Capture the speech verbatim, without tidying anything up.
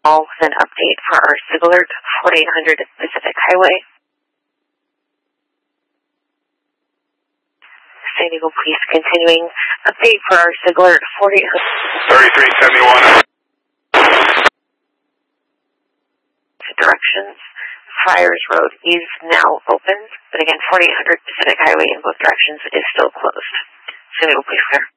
call with an update for our SIG alert, forty-eight hundred Pacific Highway. San Diego Police continuing. Update for our SIG alert, forty-eight hundred. thirty-three seventy-one. Directions. Friars Road is now open, but again, forty-eight hundred Pacific Highway in both directions is still closed. San Diego Police clear.